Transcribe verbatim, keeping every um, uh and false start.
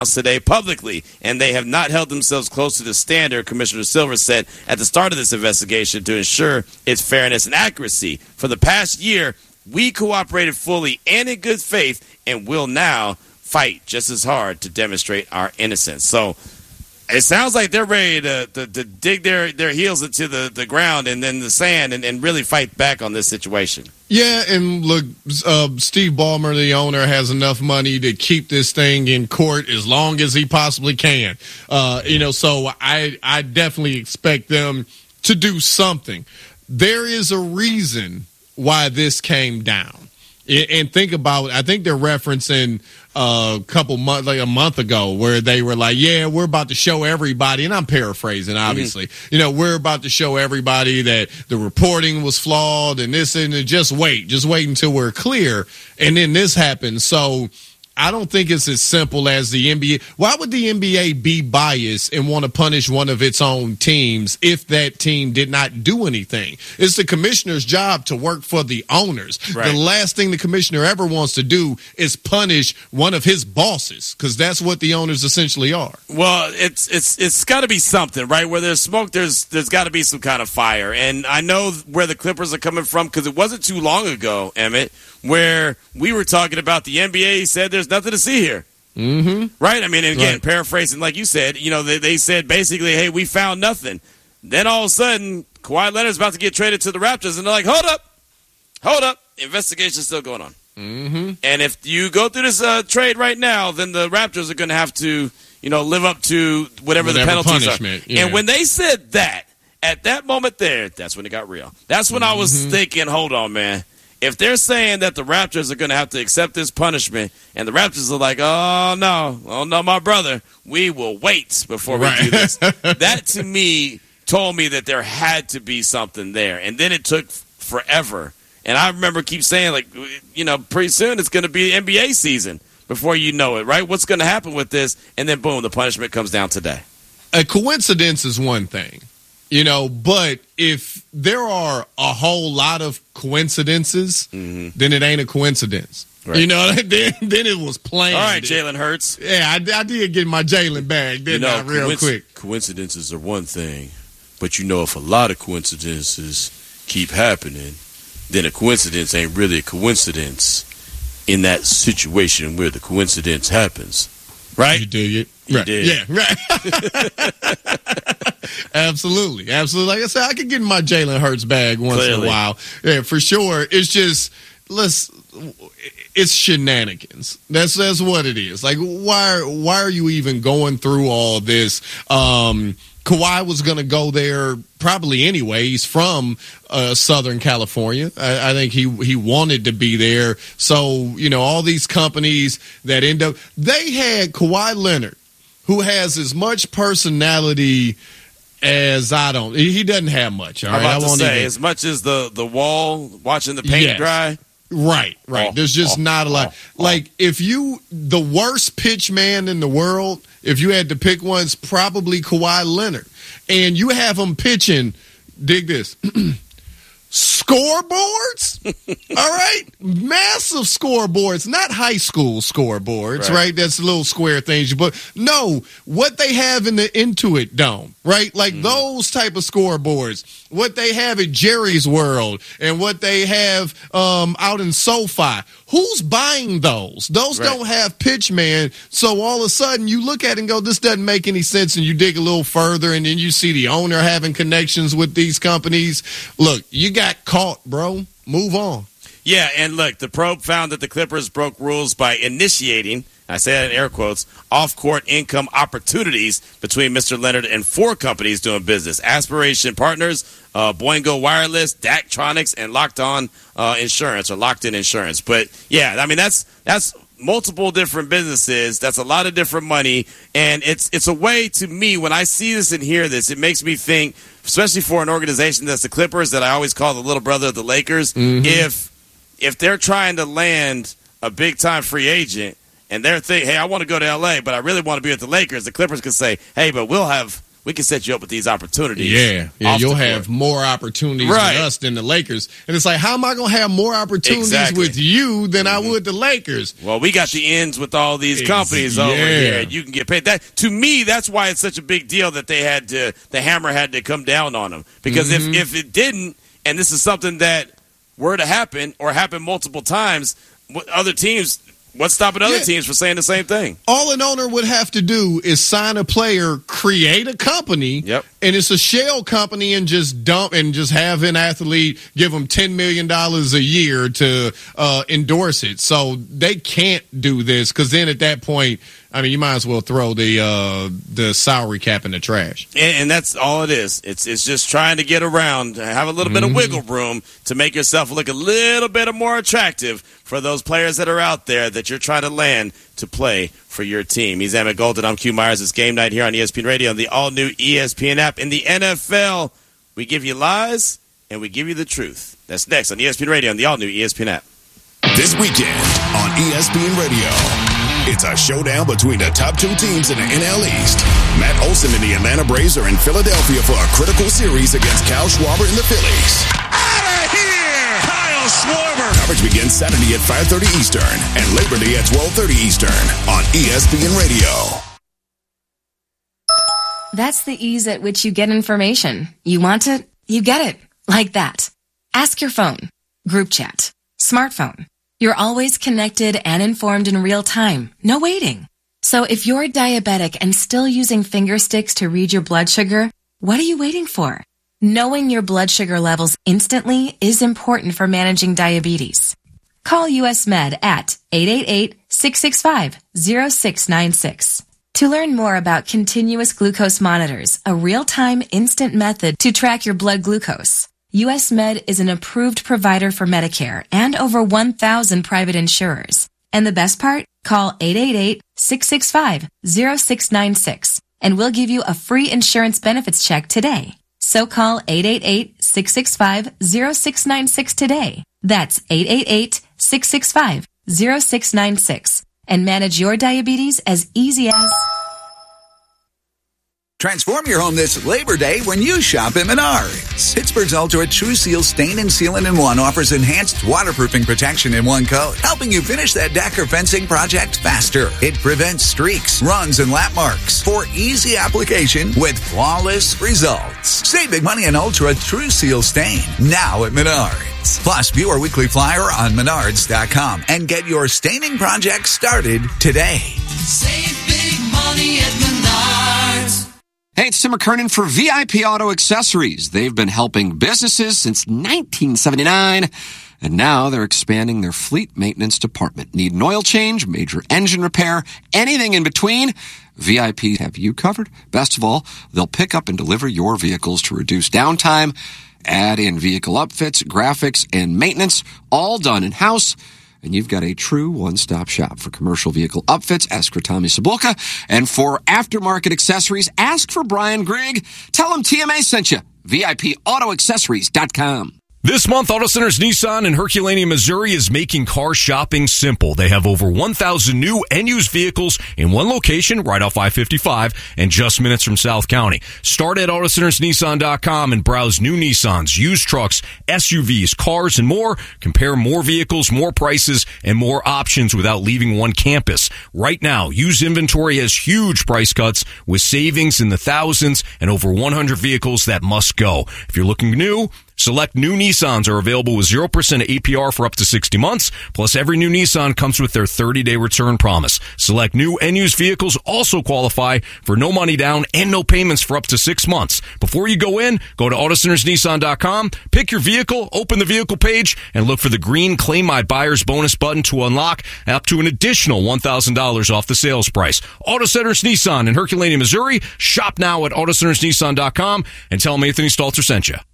today publicly, and they have not held themselves close to the standard Commissioner Silver set at the start of this investigation to ensure its fairness and accuracy. For the past year, we cooperated fully and in good faith and will now fight just as hard to demonstrate our innocence. So it sounds like they're ready to, to, to dig their, their heels into the, the ground and then the sand and, and really fight back on this situation. Yeah, and look, uh, Steve Ballmer, the owner, has enough money to keep this thing in court as long as he possibly can. Uh, you know, so I, I definitely expect them to do something. There is a reason why this came down. And think about, I think they're referencing a couple months, like a month ago, where they were like, yeah, we're about to show everybody, and I'm paraphrasing, obviously, mm-hmm. you know, we're about to show everybody that the reporting was flawed and this and just wait, just wait until we're clear. And then this happens. So I don't think it's as simple as the N B A. Why would the N B A be biased and want to punish one of its own teams if that team did not do anything? It's the commissioner's job to work for the owners. Right. The last thing the commissioner ever wants to do is punish one of his bosses, because that's what the owners essentially are. Well, it's it's it's got to be something, right? Where there's smoke, there's there's got to be some kind of fire. And I know where the Clippers are coming from, because it wasn't too long ago, Emmett, where we were talking about the N B A said there's nothing to see here. Mm-hmm. Right? I mean, again, right. paraphrasing, like you said, you know, they, they said basically, hey, we found nothing. Then all of a sudden, Kawhi Leonard's about to get traded to the Raptors, and they're like, hold up, hold up, investigation's still going on. Mm-hmm. And if you go through this uh, trade right now, then the Raptors are going to have to, you know, live up to whatever, whatever the penalties punishment, are. Yeah. And when they said that, at that moment there, that's when it got real. That's when mm-hmm. I was thinking, hold on, man. If they're saying that the Raptors are going to have to accept this punishment, and the Raptors are like, oh, no, oh, no, my brother, we will wait before we right. do this. That, to me, told me that there had to be something there. And then it took forever. And I remember keep saying, like, you know, pretty soon it's going to be N B A season before you know it, right? What's going to happen with this? And then, boom, the punishment comes down today. A coincidence is one thing. You know, but if there are a whole lot of coincidences, mm-hmm. then it ain't a coincidence. Right. You know, then, then it was planned. All right, Jalen Hurts. Yeah, I, I did get my Jalen bag, didn't you know, I, real coinc- quick. Coincidences are one thing, but you know, if a lot of coincidences keep happening, then a coincidence ain't really a coincidence in that situation where the coincidence happens. Right? You dig it? You right. did. Yeah, right. Absolutely. Absolutely. Like I said, I could get in my Jalen Hurts bag once Clearly. in a while. Yeah, for sure. It's just, let's, it's shenanigans. That's that's what it is. Like, why, why are you even going through all this? Um, Kawhi was going to go there probably anyway. He's from uh, Southern California. I, I think he he wanted to be there. So, you know, all these companies that end up, they had Kawhi Leonard, who has as much personality as I don't. He doesn't have much. All right, I'm about I to won't say, even, as much as the, the wall, watching the paint yes. dry. Right, right. Oh, There's just oh, not a lot. Oh, oh. Like, if you, the worst pitch man in the world, if you had to pick one, it's probably Kawhi Leonard. And you have him pitching, dig this, scoreboards, all right? Massive scoreboards, not high school scoreboards, right? right? That's little square things. But no, what they have in the Intuit Dome, right? Like mm. those type of scoreboards, what they have at Jerry's World and what they have um, out in SoFi. Who's buying those? Those right. don't have pitch man. So all of a sudden you look at it and go, this doesn't make any sense. And you dig a little further and then you see the owner having connections with these companies. Look, you got caught, bro. Move on. Yeah, and look, the probe found that the Clippers broke rules by initiating, I say that in air quotes, off-court income opportunities between Mister Leonard and four companies doing business. Aspiration Partners, uh, Boingo Wireless, Daktronics, and Locked On uh, Insurance, or Locked In Insurance. But, yeah, I mean, that's that's multiple different businesses. That's a lot of different money. And it's it's a way, to me, when I see this and hear this, it makes me think, especially for an organization that's the Clippers, that I always call the little brother of the Lakers, mm-hmm. if if they're trying to land a big-time free agent and they're thinking, hey, I want to go to L A, but I really want to be with the Lakers, the Clippers could say, hey, but we'll have we can set you up with these opportunities. Yeah, yeah, you'll have more opportunities right. with us than the Lakers. And it's like, how am I going to have more opportunities exactly. with you than mm-hmm. I would the Lakers? Well, we got the ends with all these companies yeah. over here. You can get paid. That to me, that's why it's such a big deal that they had to, the hammer had to come down on them. Because mm-hmm. if, if it didn't, and this is something that were to happen or happen multiple times, other teams, what's stopping other yeah. teams from saying the same thing? All an owner would have to do is sign a player, create a company, yep. and it's a shell company, and just dump and just have an athlete give them ten million dollars a year to uh, endorse it. So they can't do this because then at that point, I mean, you might as well throw the uh, the salary cap in the trash. And, and that's all it is. It's it's just trying to get around, have a little mm-hmm. bit of wiggle room to make yourself look a little bit more attractive for those players that are out there that you're trying to land to play for your team. He's Emmett Golden. I'm Q Myers. It's Game Night here on E S P N Radio and the all-new E S P N app. In the N F L, we give you lies and we give you the truth. That's next on E S P N Radio and the all-new E S P N app. This weekend on E S P N Radio, it's a showdown between the top two teams in the N L East. Matt Olson and the Atlanta Braves are in Philadelphia for a critical series against Kyle Schwarber and the Phillies. Out of here! Kyle Schwarber! Coverage begins Saturday at five thirty Eastern and Labor Day at twelve thirty Eastern on E S P N Radio. That's the ease at which you get information. You want it, you get it. Like that. Ask your phone. Group chat. Smartphone. You're always connected and informed in real time. No waiting. So if you're diabetic and still using finger sticks to read your blood sugar, what are you waiting for? Knowing your blood sugar levels instantly is important for managing diabetes. Call U S Med at eight eight eight, six six five, zero six nine six. To learn more about continuous glucose monitors, a real-time instant method to track your blood glucose, U S Med is an approved provider for Medicare and over one thousand private insurers. And the best part? Call eight eight eight, six six five, zero six nine six and we'll give you a free insurance benefits check today. So call eight eight eight, six six five, zero six nine six today. That's eight eight eight, six six five, zero six nine six and manage your diabetes as easy as... Transform your home this Labor Day when you shop at Menards. Pittsburgh's Ultra True Seal Stain and Sealant in One offers enhanced waterproofing protection in one coat, helping you finish that deck or fencing project faster. It prevents streaks, runs, and lap marks for easy application with flawless results. Save big money on Ultra True Seal Stain now at Menards. Plus, view our weekly flyer on menards dot com and get your staining project started today. Save big money at Menards. Hey, it's Tim McKernan for V I P Auto Accessories. They've been helping businesses since nineteen seventy-nine, and now they're expanding their fleet maintenance department. Need an oil change, major engine repair, anything in between? V I P have you covered. Best of all, they'll pick up and deliver your vehicles to reduce downtime, add in vehicle upfits, graphics, and maintenance, all done in-house. And you've got a true one-stop shop for commercial vehicle upfits. Ask for Tommy Sabulka. And for aftermarket accessories, ask for Brian Grigg. Tell him T M A sent you. V I P auto accessories dot com. This month, Auto Centers Nissan in Herculaneum, Missouri is making car shopping simple. They have over one thousand new and used vehicles in one location right off I fifty-five and just minutes from South County. Start at auto centers nissan dot com and browse new Nissans, used trucks, S U Vs, cars, and more. Compare more vehicles, more prices, and more options without leaving one campus. Right now, used inventory has huge price cuts with savings in the thousands and over one hundred vehicles that must go. If you're looking new, select new Nissans are available with zero percent A P R for up to sixty months. Plus, every new Nissan comes with their thirty-day return promise. Select new and used vehicles also qualify for no money down and no payments for up to six months. Before you go in, go to auto centers nissan dot com, pick your vehicle, open the vehicle page, and look for the green Claim My Buyer's Bonus button to unlock up to an additional one thousand dollars off the sales price. Auto Centers Nissan in Herculaneum, Missouri. Shop now at auto centers nissan dot com and tell them Anthony Stalter sent you.